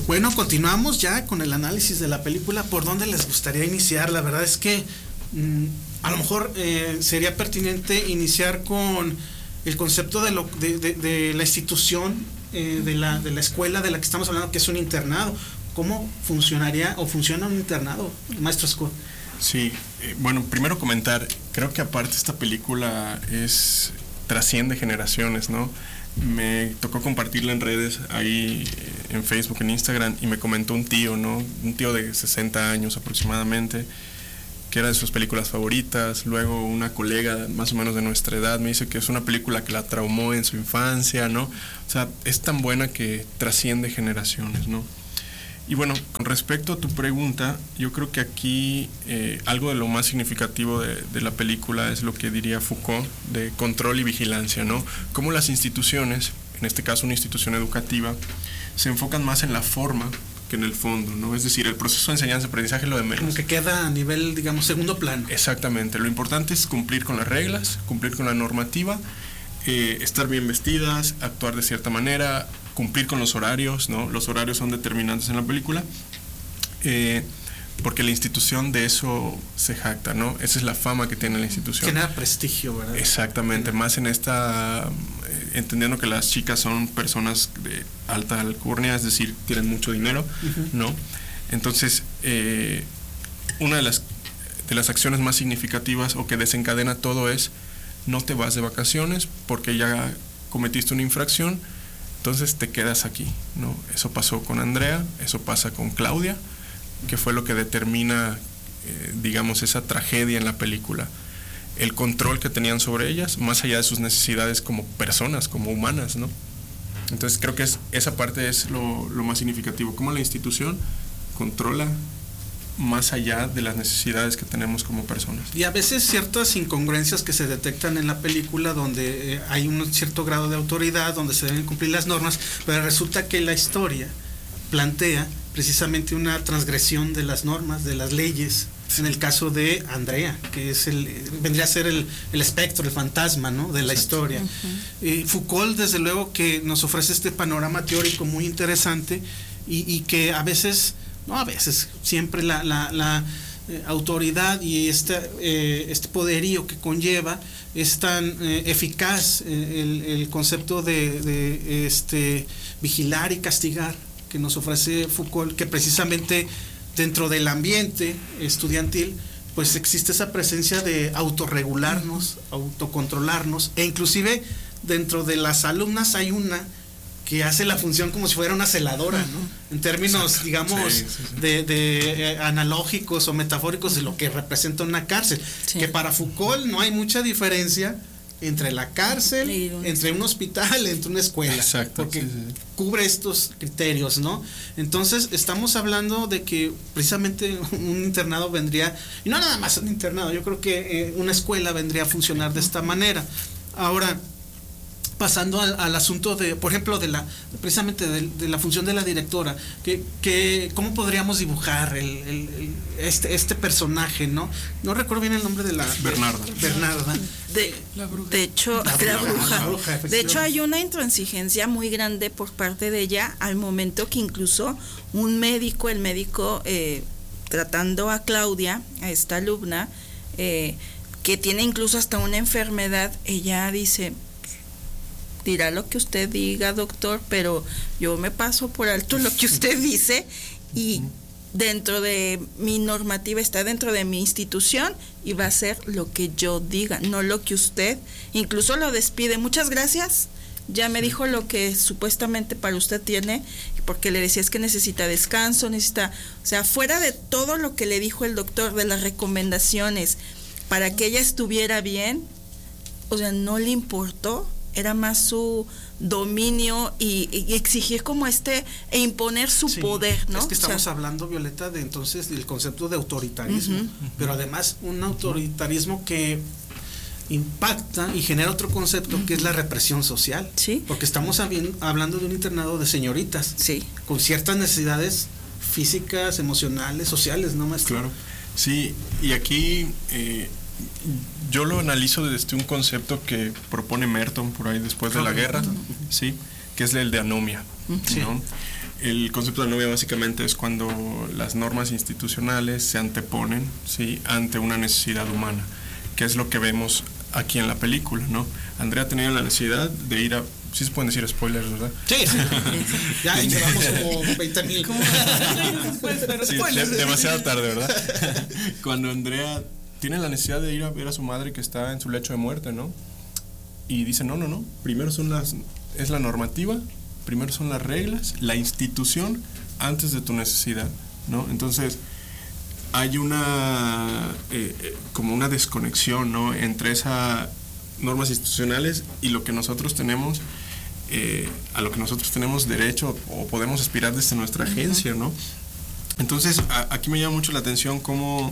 Bueno, continuamos ya con el análisis de la película. ¿Por dónde les gustaría iniciar? La verdad es que a lo mejor sería pertinente iniciar con el concepto de la institución, de la escuela de la que estamos hablando, que es un internado. ¿Cómo funcionaría o funciona un internado, maestro Scott? Sí, bueno, primero comentar, creo que aparte esta película trasciende generaciones, ¿no? Me tocó compartirla en redes, ahí en Facebook, en Instagram, y me comentó un tío, ¿no? Un tío de 60 años aproximadamente, que era de sus películas favoritas. Luego una colega más o menos de nuestra edad me dice que es una película que la traumó en su infancia, ¿no? O sea, es tan buena que trasciende generaciones, ¿no? Y bueno, con respecto a tu pregunta, yo creo que aquí algo de lo más significativo de la película es lo que diría Foucault, de control y vigilancia, ¿no? Cómo las instituciones, en este caso una institución educativa, se enfocan más en la forma que en el fondo, ¿no? Es decir, el proceso de enseñanza-aprendizaje es lo de menos. Como que queda a nivel, digamos, segundo plano. Exactamente, lo importante es cumplir con las reglas, cumplir con la normativa, estar bien vestidas, actuar de cierta manera, cumplir con los horarios, ¿no? Los horarios son determinantes en la película, porque la institución de eso se jacta, ¿no? Esa es la fama que tiene la institución. Genera prestigio, ¿verdad? Exactamente, más en esta, entendiendo que las chicas son personas de alta alcurnia, es decir, tienen mucho dinero, ¿no? Entonces, una de las acciones más significativas o que desencadena todo es: no te vas de vacaciones porque ya cometiste una infracción, entonces te quedas aquí, ¿no? Eso pasó con Andrea, eso pasa con Claudia, que fue lo que determina, digamos, esa tragedia en la película. El control que tenían sobre ellas, más allá de sus necesidades como personas, como humanas, ¿no? Entonces creo que esa parte es lo más significativo, cómo la institución controla más allá de las necesidades que tenemos como personas. Y a veces ciertas incongruencias que se detectan en la película, donde hay un cierto grado de autoridad, donde se deben cumplir las normas, pero resulta que la historia plantea precisamente una transgresión de las normas, de las leyes. En el caso de Andrea, que vendría a ser el espectro, el fantasma, ¿no?, de la historia. Foucault, desde luego, que nos ofrece este panorama teórico muy interesante y que a veces, no a veces, siempre la autoridad y este poderío que conlleva es tan eficaz, el concepto de vigilar y castigar que nos ofrece Foucault, que precisamente dentro del ambiente estudiantil pues existe esa presencia de autorregularnos, autocontrolarnos, e inclusive dentro de las alumnas hay una que hace la función como si fuera una celadora, ¿no? En términos, digamos, de analógicos o metafóricos de lo que representa una cárcel, que para Foucault no hay mucha diferencia entre la cárcel, entre un hospital, entre una escuela, porque cubre estos criterios, ¿no? Entonces estamos hablando de que precisamente un internado vendría, y no nada más un internado, yo creo que una escuela vendría a funcionar de esta manera. Ahora, pasando al asunto de, por ejemplo, precisamente de la función de la directora, ¿cómo podríamos dibujar este personaje, ¿no? No recuerdo bien el nombre de la... Bernarda. De hecho, la bruja. De hecho, hay una intransigencia muy grande por parte de ella, al momento que incluso el médico tratando a Claudia, a esta alumna, que tiene incluso hasta una enfermedad, ella dice: dirá lo que usted diga, doctor, pero yo me paso por alto lo que usted dice, y dentro de mi normativa, está dentro de mi institución, y va a ser lo que yo diga, no lo que usted. Incluso lo despide: muchas gracias, ya me dijo lo que supuestamente para usted tiene, porque le decía es que necesita descanso, o sea, fuera de todo lo que le dijo el doctor, de las recomendaciones para que ella estuviera bien, o sea, no le importó. Era más su dominio y exigir como e imponer su poder, ¿no? Es que estamos hablando, Violeta, de entonces del concepto de autoritarismo, pero además un autoritarismo que impacta y genera otro concepto, que es la represión social, porque estamos hablando de un internado de señoritas, con ciertas necesidades físicas, emocionales, sociales, ¿no, maestro? Claro, sí, y aquí yo lo analizo desde un concepto que propone Merton por ahí después de la guerra, ¿sí? Que es el de anomia, ¿no? El concepto de novia básicamente es cuando las normas institucionales se anteponen, ¿sí?, ante una necesidad humana, que es lo que vemos aquí en la película, ¿no? Andrea tenía la necesidad de ir a... Sí se pueden decir spoilers, ¿verdad? Sí. Ya llevamos como 20,000. Sí, demasiado tarde, ¿verdad? Cuando Andrea tiene la necesidad de ir a ver a su madre que está en su lecho de muerte, ¿no? Y dice, no, primero es la normativa, primero son las reglas, la institución, antes de tu necesidad, ¿no? Entonces, hay como una desconexión, ¿no?, entre esas normas institucionales y lo que nosotros tenemos, a lo que nosotros tenemos derecho o podemos aspirar desde nuestra agencia, ¿no? Entonces, aquí me llama mucho la atención cómo,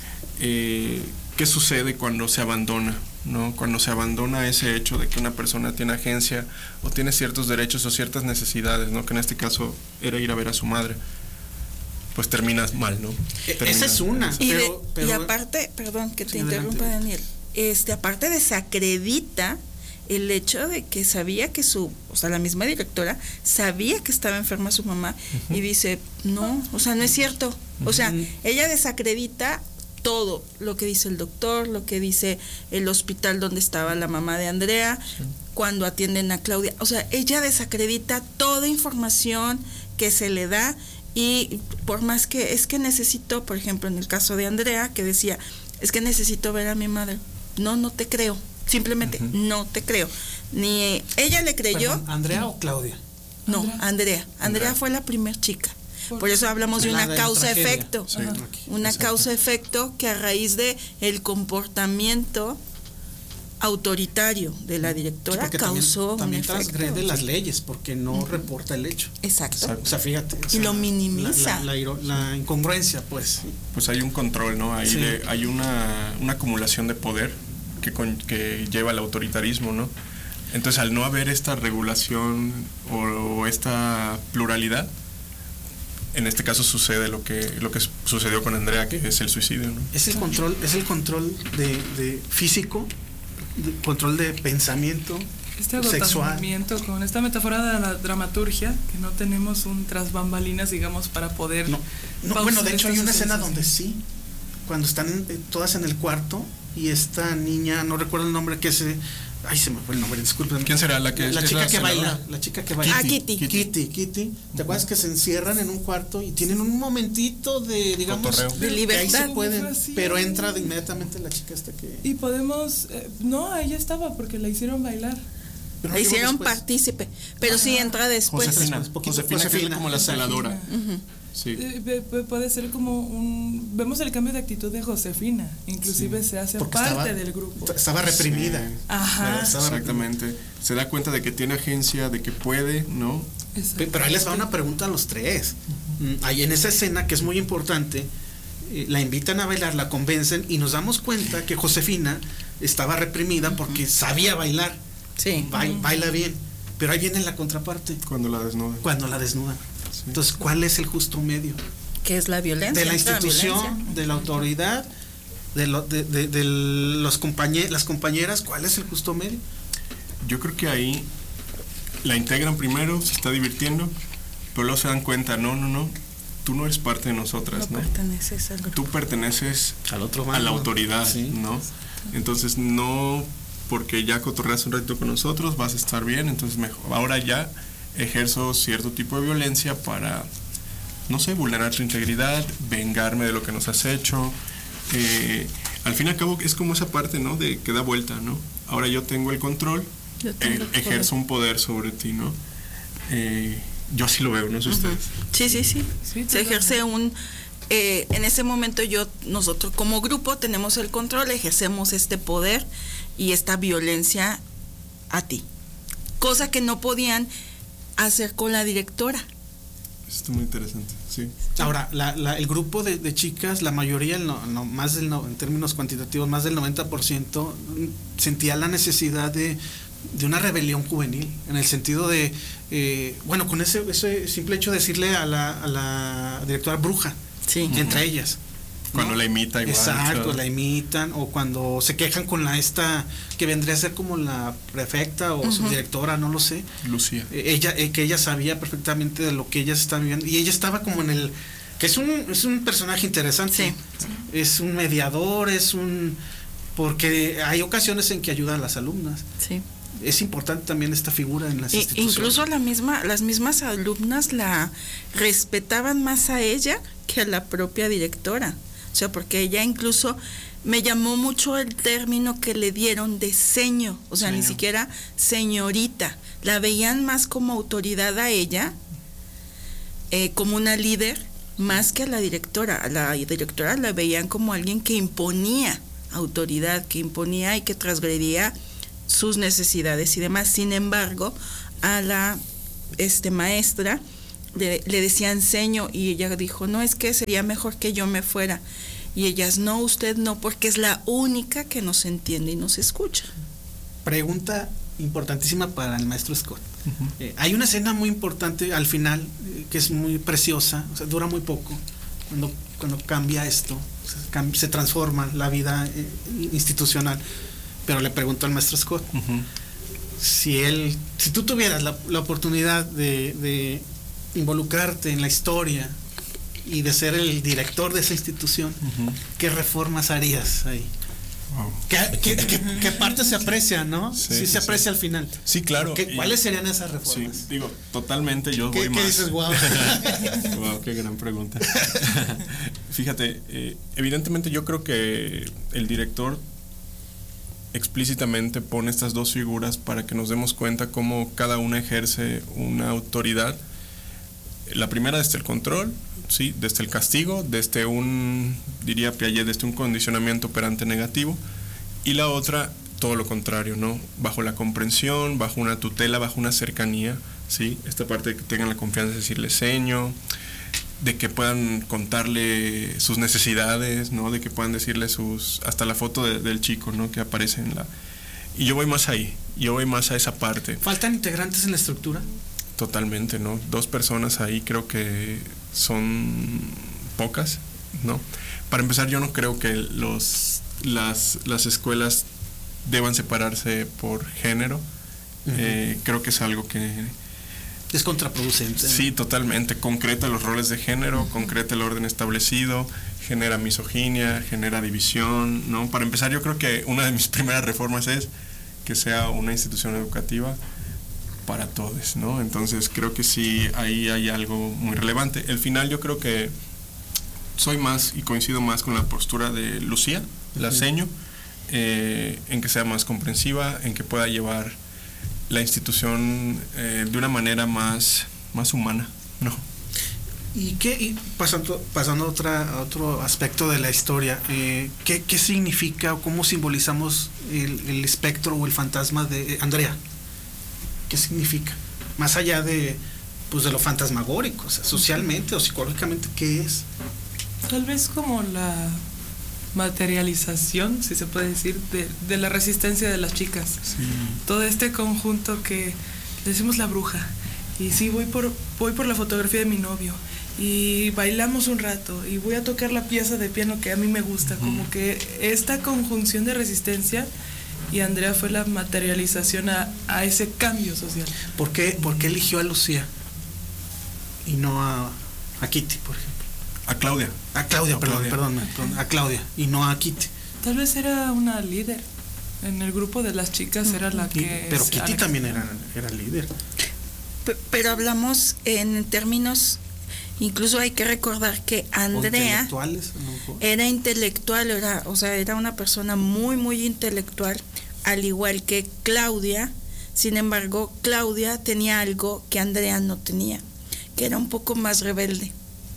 qué sucede cuando se abandona, ¿no? Cuando se abandona ese hecho de que una persona tiene agencia o tiene ciertos derechos o ciertas necesidades, ¿no? Que en este caso era ir a ver a su madre. Pues terminas mal, ¿no? Esa es una. Y aparte, perdón que te interrumpa, Daniel, aparte desacredita el hecho de que sabía que la misma directora sabía que estaba enferma su mamá, y dice, no es cierto. Ella desacredita todo lo que dice el doctor, lo que dice el hospital donde estaba la mamá de Andrea, cuando atienden a Claudia. Ella desacredita toda información que se le da, y por más que es que necesito, por ejemplo, en el caso de Andrea, que decía, es que necesito ver a mi madre. No te creo. Simplemente no te creo. Ni ella le creyó. Perdón, ¿Andrea o Claudia? No, Andrea. Andrea fue la primer chica. Por eso hablamos de una causa-efecto. Sí. Una causa-efecto que a raíz de el comportamiento autoritario de la directora causó también un efecto. transgrede las leyes porque no reporta el hecho. Exacto. Fíjate. Y lo minimiza. La incongruencia, pues. Pues hay un control, ¿no? Ahí hay una acumulación de poder que lleva al autoritarismo, ¿no? Entonces, al no haber esta regulación o esta pluralidad, en este caso sucede lo que sucedió con Andrea, que es el suicidio, ¿no? Es el control de físico, control de pensamiento, sexual. Con esta metáfora de la dramaturgia, que no tenemos un tras bambalinas, digamos, para poder... Bueno, de hecho hay una escena donde sí, cuando están todas en el cuarto y esta niña, no recuerdo el nombre, que se me fue el nombre, disculpen. ¿Quién será la chica que baila? La chica que baila. Kitty. ¿Te acuerdas que se encierran en un cuarto y tienen un momentito de, digamos, de libertad? Ahí se pueden, pero entra inmediatamente la chica hasta que... Y podemos... ella estaba porque la hicieron bailar. La hicieron partícipe, pero sí entra después. Josefina que es como la celadora. Sí. Puede ser como vemos el cambio de actitud de Josefina, inclusive se hace porque parte del grupo. Estaba reprimida. Sí. Ajá. Exactamente. Se da cuenta de que tiene agencia, de que puede, ¿no? Pero ahí les va una pregunta a los tres. Ahí en esa escena, que es muy importante, la invitan a bailar, la convencen y nos damos cuenta que Josefina estaba reprimida porque sabía bailar. Sí. Baila bien. Pero ahí viene la contraparte. Cuando la desnudan. Sí. Entonces, ¿cuál es el justo medio? ¿Qué es la violencia? De la institución, de la autoridad, de las compañeras, ¿cuál es el justo medio? Yo creo que ahí la integran primero, se está divirtiendo, pero luego se dan cuenta, no, tú no eres parte de nosotras, ¿no? Perteneces al grupo. Tú perteneces al otro bando, a la autoridad, ¿sí? ¿No? Entonces, no porque ya cotorreas un ratito con nosotros vas a estar bien, entonces mejor, ahora ya ejerzo cierto tipo de violencia para, no sé, vulnerar tu integridad, vengarme de lo que nos has hecho. Al fin y al cabo es como esa parte, ¿no? De que da vuelta, ¿no? Ahora yo tengo el control, ejerzo un poder sobre ti, ¿no? Yo así lo veo, no sé ustedes. Sí. Se ejerce en ese momento nosotros como grupo tenemos el control, ejercemos este poder y esta violencia a ti. Cosa que no podían hacer con la directora. Esto es muy interesante, sí. Ahora, el grupo de chicas, la mayoría, en términos cuantitativos, más del 90% sentía la necesidad de una rebelión juvenil, en el sentido de, con ese simple hecho de decirle a la directora bruja, sí, entre ellas. Cuando la imita igual. Exacto, la imitan, o cuando se quejan con la esta, que vendría a ser como la prefecta o subdirectora, no lo sé. Lucía. Que ella sabía perfectamente de lo que ellas estaban viviendo, y ella estaba como en el... que es un personaje interesante. Sí. Es un mediador, porque hay ocasiones en que ayuda a las alumnas. Sí. Es importante también esta figura en las instituciones. Incluso las mismas alumnas la respetaban más a ella que a la propia directora. O sea, porque ella incluso me llamó mucho el término que le dieron de seño, o sea, ni siquiera señorita. La veían más como autoridad a ella, como una líder, más que a la directora. A la directora la veían como alguien que imponía autoridad, que imponía y que transgredía sus necesidades y demás. Sin embargo, a la maestra le decían seño, y ella dijo, no, es que sería mejor que yo me fuera. Y ellas, no, usted no, porque es la única que nos entiende y nos escucha. Pregunta importantísima para el maestro Scott. Hay una escena muy importante al final, que es muy preciosa, o sea, dura muy poco, cuando cambia esto, se transforma la vida institucional. Pero le preguntó al maestro Scott, si tú tuvieras la oportunidad de involucrarte en la historia y de ser el director de esa institución, ¿qué reformas harías ahí? Wow. ¿Qué parte se aprecia, no? Sí, se aprecia al final. Sí, claro. ¿Cuáles serían esas reformas? Sí, digo, totalmente yo voy más. ¿Qué dices, wow? Wow, qué gran pregunta. Fíjate, evidentemente yo creo que el director explícitamente pone estas dos figuras para que nos demos cuenta cómo cada una ejerce una autoridad. La primera desde el control, sí, desde el castigo, desde diría Piaget, desde un condicionamiento operante negativo, y la otra todo lo contrario, ¿no? Bajo la comprensión, bajo una tutela, bajo una cercanía, sí, esta parte de que tengan la confianza de decirle seño, de que puedan contarle sus necesidades, ¿no? De que puedan decirle hasta la foto del chico, ¿no? Que aparece y yo voy más ahí, yo voy más a esa parte. ¿Faltan integrantes en la estructura? Totalmente, ¿no? 2 personas ahí creo que son pocas, ¿no? Para empezar, yo no creo que las escuelas deban separarse por género. Creo que es algo que es contraproducente. Sí, totalmente. Concreta los roles de género, concreta el orden establecido, genera misoginia, genera división, ¿no? Para empezar, yo creo que una de mis primeras reformas es que sea una institución educativa para todos, ¿no? Entonces creo que sí, ahí hay algo muy relevante. El final, yo creo que soy más y coincido más con la postura de Lucía, la seño, en que sea más comprensiva, en que pueda llevar la institución de una manera más humana, ¿no? Y pasando a otro aspecto de la historia, ¿qué significa o cómo simbolizamos el espectro o el fantasma de Andrea? ¿Qué significa? Más allá de lo fantasmagórico, o sea, socialmente o psicológicamente, ¿qué es? Tal vez como la materialización, si se puede decir, de la resistencia de las chicas. Sí. Todo este conjunto que decimos la bruja, y sí, voy por la fotografía de mi novio, y bailamos un rato, y voy a tocar la pieza de piano que a mí me gusta, como que esta conjunción de resistencia, y Andrea fue la materialización a ese cambio social. ¿Por qué eligió a Lucía y no a Kitty, por ejemplo? A Claudia. A Claudia, perdón, a Claudia y no a Kitty. Tal vez era una líder. En el grupo de las chicas era la que... Pero Kitty también era líder. Pero hablamos en términos... Incluso hay que recordar que Andrea era intelectual, era una persona muy, muy intelectual, al igual que Claudia. Sin embargo, Claudia tenía algo que Andrea no tenía, que era un poco más rebelde.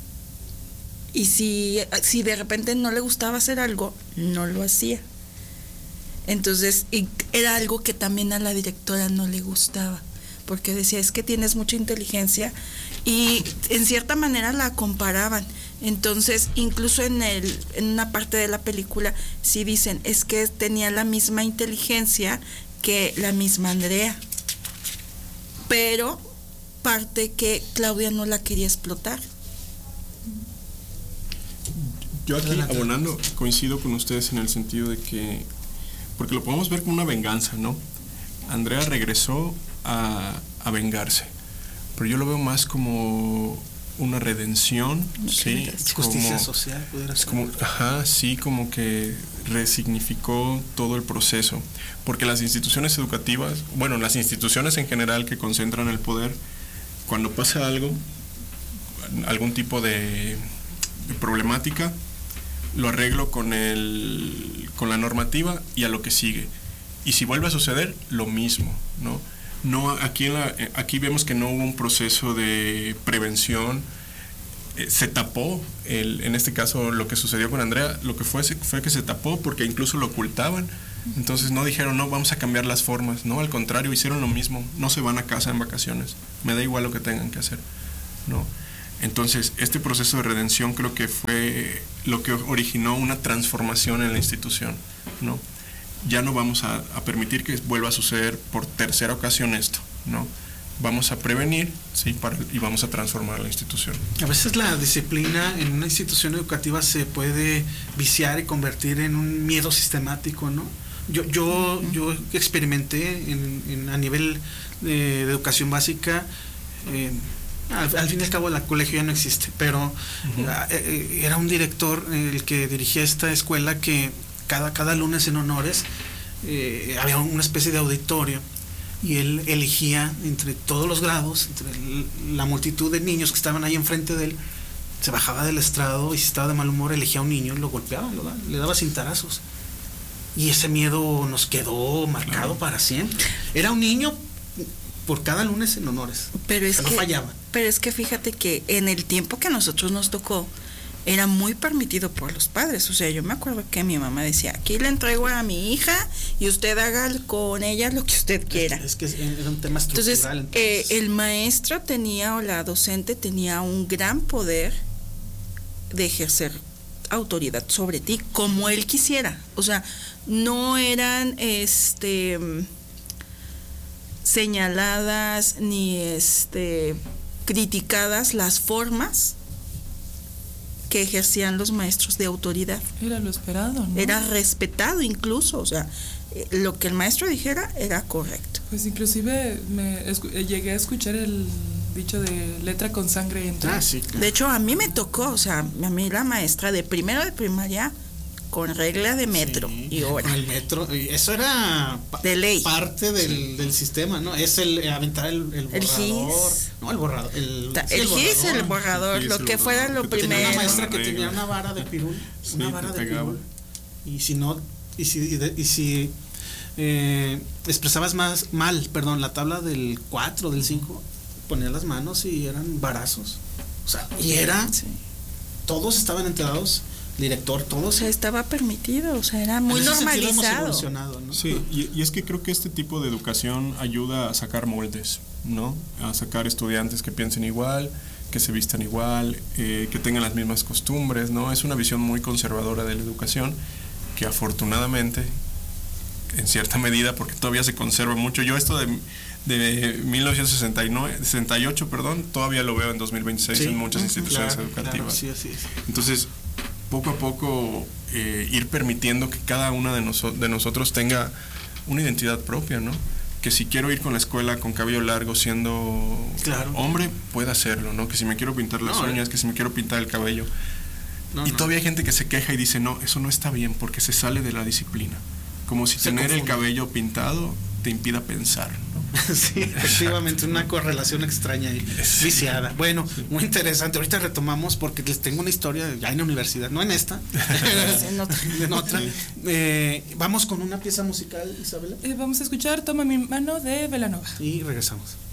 Y si de repente no le gustaba hacer algo, no lo hacía. Entonces, era algo que también a la directora no le gustaba, porque decía, es que tienes mucha inteligencia, y en cierta manera la comparaban. Entonces, incluso en una parte de la película sí dicen, es que tenía la misma inteligencia que la misma Andrea, pero parte que Claudia no la quería explotar. Yo aquí, abonando, coincido con ustedes en el sentido de que, porque lo podemos ver como una venganza, ¿no? Andrea regresó a vengarse, pero yo lo veo más como una redención, ¿sí? Justicia social, pudiera ser. Como, sí, como que resignificó todo el proceso, porque las instituciones educativas, bueno, las instituciones en general que concentran el poder, cuando pasa algún tipo de problemática, lo arreglo con la normativa y a lo que sigue. Y si vuelve a suceder, lo mismo, ¿no? No, aquí vemos que no hubo un proceso de prevención, se tapó, en este caso lo que sucedió con Andrea, lo que fue que se tapó porque incluso lo ocultaban. Entonces no dijeron, no, vamos a cambiar las formas, no, al contrario, hicieron lo mismo, no se van a casa en vacaciones, me da igual lo que tengan que hacer, ¿no? Entonces, este proceso de redención creo que fue lo que originó una transformación en la institución, ¿no? Ya no vamos a permitir que vuelva a suceder por tercera ocasión esto, ¿no? Vamos a prevenir, ¿sí? Y vamos a transformar la institución. A veces la disciplina en una institución educativa se puede viciar y convertir en un miedo sistemático, ¿no? Yo experimenté a nivel de educación básica, al fin y al cabo el colegio ya no existe, pero era un director el que dirigía esta escuela que cada lunes en honores había una especie de auditorio y él elegía entre todos los grados, entre la multitud de niños que estaban ahí enfrente de él, se bajaba del estrado y si estaba de mal humor elegía a un niño, lo golpeaba, le daba cintarazos. Y ese miedo nos quedó marcado para siempre. Era un niño por cada lunes en honores. Pero es no fallaba. Pero es que fíjate que en el tiempo que a nosotros nos tocó, era muy permitido por los padres. O sea, yo me acuerdo que mi mamá decía, aquí le entrego a mi hija y usted haga con ella lo que usted quiera. Es que era un tema estructural. Entonces, el maestro o la docente tenía un gran poder de ejercer autoridad sobre ti como él quisiera. O sea, no eran señaladas ni criticadas las formas que ejercían los maestros de autoridad. Era lo esperado, ¿no? Era respetado incluso, o sea, lo que el maestro dijera era correcto. Pues inclusive llegué a escuchar el dicho de letra con sangre entra. Sí, claro. De hecho, a mí me tocó, o sea, a mí la maestra de primero de primaria con regla de metro y hora. Con el metro, y eso era de ley. Parte del sistema, ¿no? Es aventar el borrador. El GIS. No, el borrador. El GIS, el borrador, lo que fuera lo primero. Tenía una maestra que tenía una vara de pirul, una vara de pirul. Y si expresabas mal, la tabla del 4, del 5, ponías las manos y eran varazos. O sea, todos estaban enterados, director, todos. O sea, estaba permitido, o sea, era muy normalizado. ¿No? Sí, y es que creo que este tipo de educación ayuda a sacar moldes, ¿no? A sacar estudiantes que piensen igual, que se vistan igual, que tengan las mismas costumbres, ¿no? Es una visión muy conservadora de la educación que afortunadamente, en cierta medida, porque todavía se conserva mucho. Yo esto de 1968, todavía lo veo en 2026 en muchas instituciones educativas. Claro, sí. Entonces, poco a poco ir permitiendo que cada una de nosotros tenga una identidad propia, ¿no? Que si quiero ir con la escuela con cabello largo siendo hombre, pueda hacerlo, ¿no? Que si me quiero pintar las uñas, que si me quiero pintar el cabello. Todavía hay gente que se queja y dice, no, eso no está bien porque se sale de la disciplina. Como si tener el cabello pintado te impida pensar, ¿no? Sí, efectivamente, una correlación extraña y viciada. Bueno, muy interesante. Ahorita retomamos porque les tengo una historia ya en la universidad, no en esta, en otra. Vamos con una pieza musical, Isabela. Vamos a escuchar Toma mi mano de Belanova. Y regresamos.